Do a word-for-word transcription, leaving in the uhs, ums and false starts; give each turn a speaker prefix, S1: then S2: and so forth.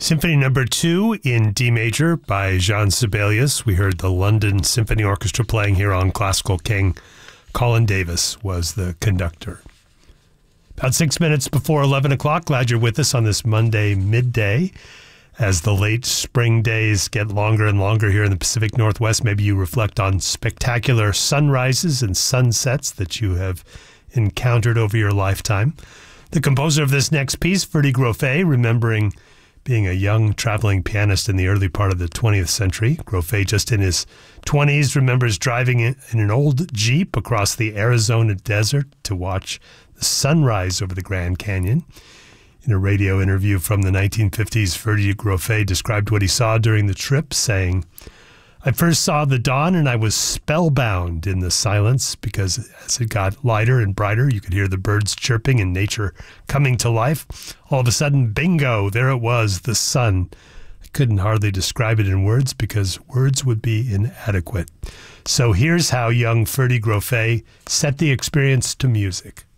S1: Symphony Number Two in D major by Jean Sibelius. We heard the London Symphony Orchestra playing here on Classical King. Colin Davis was the conductor. About six minutes before eleven o'clock. Glad you're with us on this Monday midday. As the late spring days get longer and longer here in the Pacific Northwest, maybe you reflect on spectacular sunrises and sunsets that you have encountered over your lifetime. The composer of this next piece, Ferdy Grofé, remembering being a young traveling pianist in the early part of the twentieth century. Grofé, just in his twenties, remembers driving in an old Jeep across the Arizona desert to watch the sunrise over the Grand Canyon. In a radio interview from the nineteen fifties, Ferdy Grofé described what he saw during the trip, saying, "I first saw the dawn and I was spellbound in the silence because as it got lighter and brighter, you could hear the birds chirping and nature coming to life. All of a sudden, bingo, there it was, the sun. I couldn't hardly describe it in words because words would be inadequate." So here's how young Ferdy Grofé set the experience to music.